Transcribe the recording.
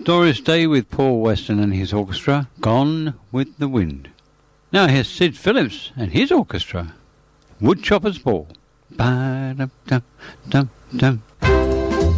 Doris Day with Paul Weston and his orchestra, Gone with the Wind. Now here's Sid Phillips and his orchestra, Woodchopper's Ball. Ba-dum-dum-dum-dum.